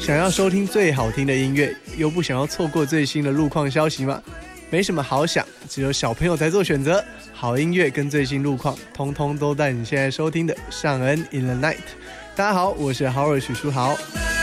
想要收听最好听的音乐，又不想要错过最新的路况消息吗？没什么好想，只有小朋友才做选择。好音乐跟最新路况，通通都在你现在收听的尚恩 in the night。大家好，我是 Howard 许书豪。